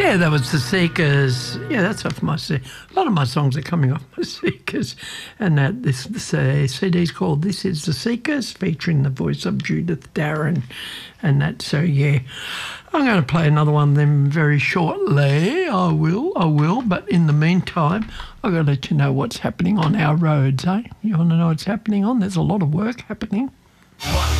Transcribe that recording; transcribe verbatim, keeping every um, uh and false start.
Yeah, that was the Seekers. Yeah, that's off my C. A lot of my songs are coming off my Seekers, and that this, this uh, C D's called "This Is the Seekers," featuring the voice of Judith Darren, and that. So yeah, I'm going to play another one of them very shortly. I will, I will. But in the meantime, I've got to let you know what's happening on our roads. Eh? You want to know what's happening on? There's a lot of work happening.